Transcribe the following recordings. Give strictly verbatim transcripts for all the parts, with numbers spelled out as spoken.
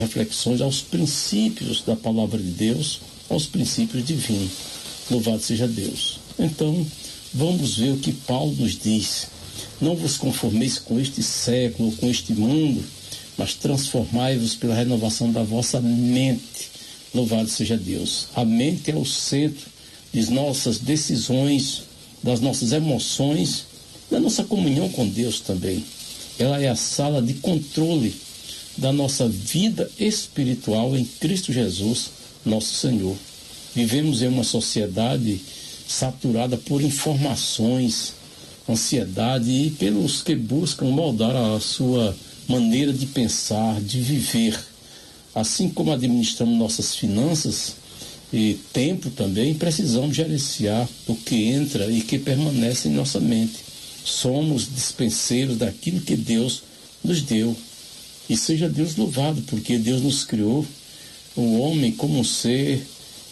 reflexões aos princípios da palavra de Deus, aos princípios divinos. Louvado seja Deus. Então, vamos ver o que Paulo nos diz. Não vos conformeis com este século, com este mundo, mas transformai-vos pela renovação da vossa mente. Louvado seja Deus. A mente é o centro de nossas decisões, das nossas emoções, da nossa comunhão com Deus também. Ela é a sala de controle da nossa vida espiritual em Cristo Jesus, nosso Senhor. Vivemos em uma sociedade saturada por informações, ansiedade e pelos que buscam moldar a sua maneira de pensar, de viver. Assim como administramos nossas finanças e tempo também, precisamos gerenciar o que entra e que permanece em nossa mente. Somos dispenseiros daquilo que Deus nos deu. E seja Deus louvado, porque Deus nos criou o homem como um ser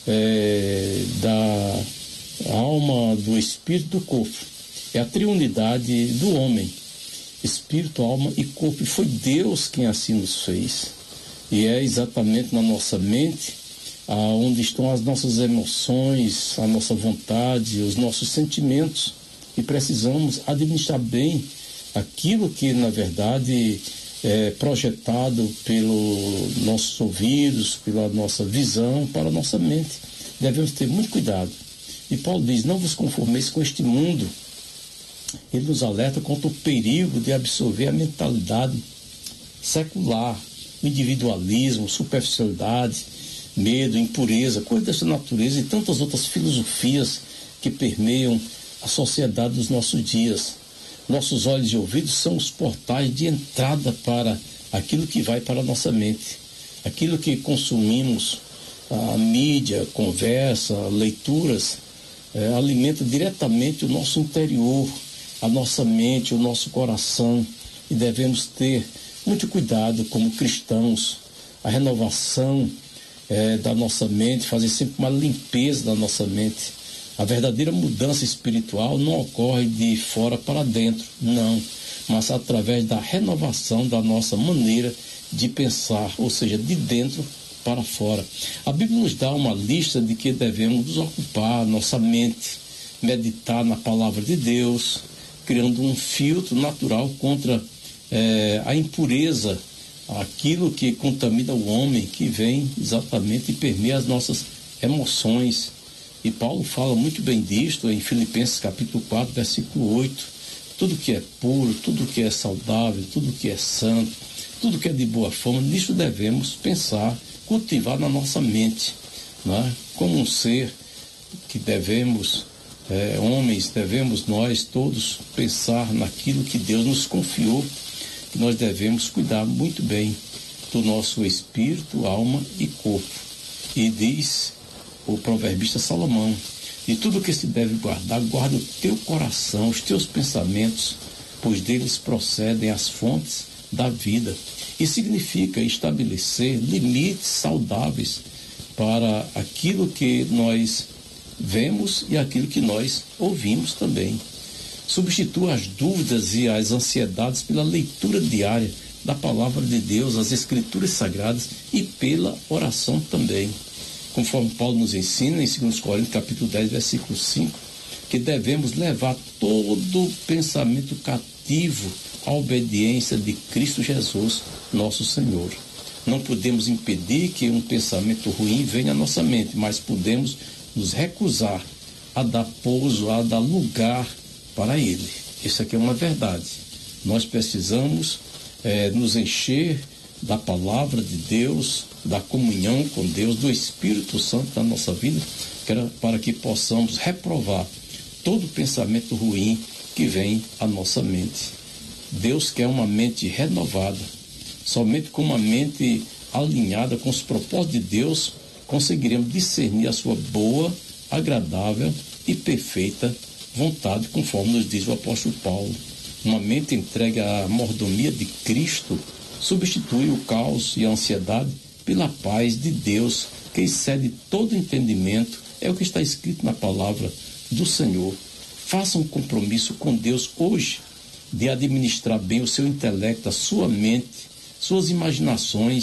é, da alma, do espírito e do corpo. É a triunidade do homem, espírito, alma e corpo. E foi Deus quem assim nos fez. E é exatamente na nossa mente onde estão as nossas emoções, a nossa vontade, os nossos sentimentos. E precisamos administrar bem aquilo que, na verdade, é projetado pelos nossos ouvidos, pela nossa visão, para a nossa mente. Devemos ter muito cuidado. E Paulo diz, não vos conformeis com este mundo. Ele nos alerta contra o perigo de absorver a mentalidade secular, o individualismo, superficialidade, medo, impureza, coisas dessa natureza e tantas outras filosofias que permeiam a sociedade dos nossos dias. Nossos olhos e ouvidos são os portais de entrada para aquilo que vai para a nossa mente. Aquilo que consumimos, a mídia, conversa, leituras, é, alimenta diretamente o nosso interior, a nossa mente, o nosso coração. E devemos ter muito cuidado como cristãos, a renovação é, da nossa mente, fazer sempre uma limpeza da nossa mente. A verdadeira mudança espiritual não ocorre de fora para dentro, não, mas através da renovação da nossa maneira de pensar, ou seja, de dentro para fora. A Bíblia nos dá uma lista de que devemos nos ocupar nossa mente, meditar na palavra de Deus, criando um filtro natural contra é, a impureza, aquilo que contamina o homem, que vem exatamente e permeia as nossas emoções. E Paulo fala muito bem disto em Filipenses capítulo quatro, versículo oito. Tudo que é puro, tudo que é saudável, tudo que é santo, tudo que é de boa forma, nisso devemos pensar, cultivar na nossa mente, né? Como um ser que devemos, é, homens, devemos nós todos pensar naquilo que Deus nos confiou, que nós devemos cuidar muito bem do nosso espírito, alma e corpo. E diz o proverbista Salomão, de tudo que se deve guardar, guarda o teu coração, os teus pensamentos, pois deles procedem as fontes da vida. E significa estabelecer limites saudáveis para aquilo que nós vemos e aquilo que nós ouvimos também. Substitua as dúvidas e as ansiedades pela leitura diária da palavra de Deus, as escrituras sagradas e pela oração também. Conforme Paulo nos ensina em dois Coríntios capítulo dez, versículo cinco, que devemos levar todo pensamento cativo à obediência de Cristo Jesus, nosso Senhor. Não podemos impedir que um pensamento ruim venha à nossa mente, mas podemos nos recusar a dar pouso, a dar lugar para ele. Isso aqui é uma verdade. Nós precisamos é, nos encher da palavra de Deus, da comunhão com Deus, do Espírito Santo na nossa vida, para que possamos reprovar todo pensamento ruim que vem à nossa mente. Deus quer uma mente renovada. Somente com uma mente alinhada com os propósitos de Deus, conseguiremos discernir a sua boa, agradável e perfeita vontade, conforme nos diz o apóstolo Paulo. Uma mente entregue à mordomia de Cristo substitui o caos e a ansiedade pela paz de Deus, que excede todo entendimento. É o que está escrito na palavra do Senhor. Faça um compromisso com Deus hoje de administrar bem o seu intelecto, a sua mente, suas imaginações,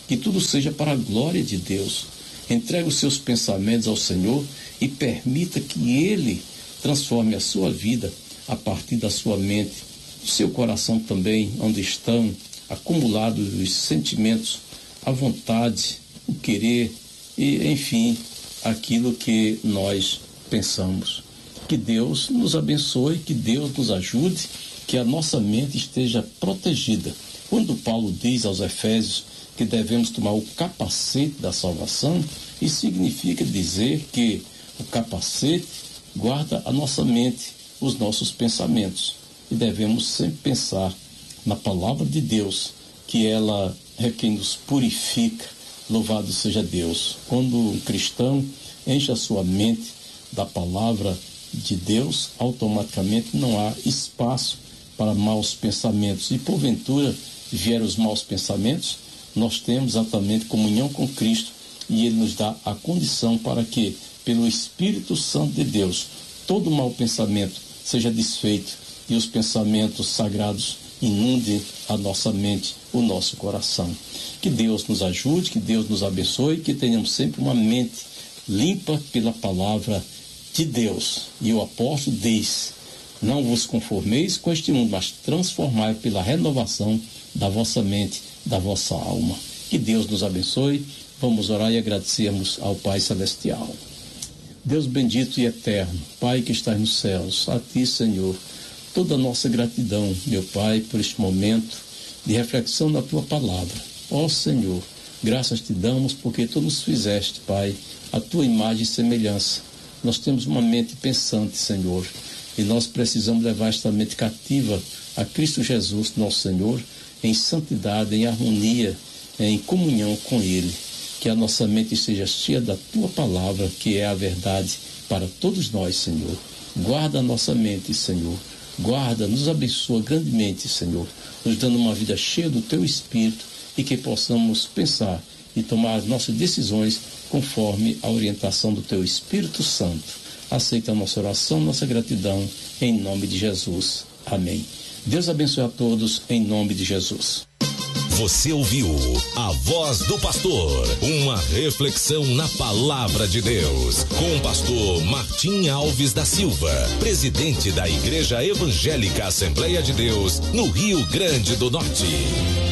que tudo seja para a glória de Deus. Entregue os seus pensamentos ao Senhor e permita que Ele transforme a sua vida a partir da sua mente, do seu coração também, onde estão acumulados os sentimentos, a vontade, o querer e, enfim, aquilo que nós pensamos. Que Deus nos abençoe, que Deus nos ajude, que a nossa mente esteja protegida. Quando Paulo diz aos Efésios que devemos tomar o capacete da salvação, isso significa dizer que o capacete guarda a nossa mente, os nossos pensamentos. E devemos sempre pensar na palavra de Deus, que ela é quem nos purifica. Louvado seja Deus. Quando um cristão enche a sua mente da palavra de Deus, automaticamente não há espaço para maus pensamentos. E porventura vieram os maus pensamentos, nós temos exatamente comunhão com Cristo e Ele nos dá a condição para que, pelo Espírito Santo de Deus, todo mau pensamento seja desfeito e os pensamentos sagrados inundem a nossa mente, o nosso coração. Que Deus nos ajude, que Deus nos abençoe, que tenhamos sempre uma mente limpa pela palavra de Deus. E o apóstolo diz: não vos conformeis com este mundo, mas transformai pela renovação da vossa mente, da vossa alma. Que Deus nos abençoe. Vamos orar e agradecermos ao Pai Celestial. Deus bendito e eterno, Pai que estás nos céus, a Ti, Senhor, toda a nossa gratidão, meu Pai, por este momento de reflexão na Tua palavra. Ó Senhor, graças Te damos porque Tu nos fizeste, Pai, a Tua imagem e semelhança. Nós temos uma mente pensante, Senhor, e nós precisamos levar esta mente cativa a Cristo Jesus, nosso Senhor, em santidade, em harmonia, em comunhão com Ele. Que a nossa mente seja cheia da Tua palavra, que é a verdade para todos nós, Senhor. Guarda a nossa mente, Senhor. Guarda, nos abençoa grandemente, Senhor, nos dando uma vida cheia do Teu Espírito e que possamos pensar e tomar as nossas decisões conforme a orientação do Teu Espírito Santo. Aceita a nossa oração, nossa gratidão, em nome de Jesus. Amém. Deus abençoe a todos, em nome de Jesus. Você ouviu a Voz do Pastor, uma reflexão na Palavra de Deus, com o pastor Martim Alves da Silva, presidente da Igreja Evangélica Assembleia de Deus, no Rio Grande do Norte.